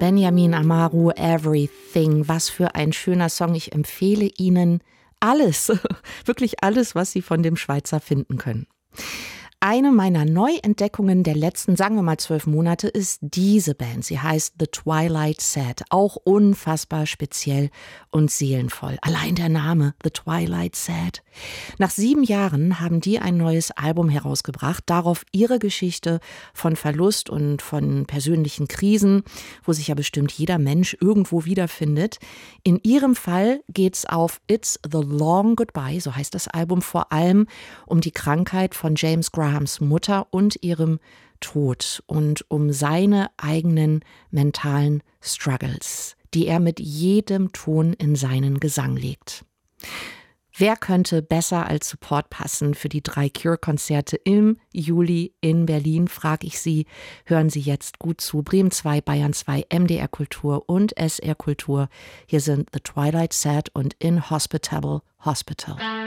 Benjamin Amaru, Everything. Was für ein schöner Song. Ich empfehle Ihnen alles, wirklich alles, was Sie von dem Schweizer finden können. Eine meiner Neuentdeckungen der letzten, sagen wir mal 12 Monate, ist diese Band. Sie heißt The Twilight Sad. Auch unfassbar speziell und seelenvoll. Allein der Name, The Twilight Sad. Nach 7 Jahren haben die ein neues Album herausgebracht. Darauf ihre Geschichte von Verlust und von persönlichen Krisen, wo sich ja bestimmt jeder Mensch irgendwo wiederfindet. In ihrem Fall geht's auf It's the Long Goodbye, so heißt das Album, vor allem um die Krankheit von James Grahams Mutter und ihrem Tod und um seine eigenen mentalen Struggles, die er mit jedem Ton in seinen Gesang legt. Wer könnte besser als Support passen für die 3 Cure-Konzerte im Juli in Berlin, frage ich Sie. Hören Sie jetzt gut zu. Bremen 2, Bayern 2, MDR Kultur und SR Kultur. Hier sind The Twilight Sad und Inhospitable Hospital.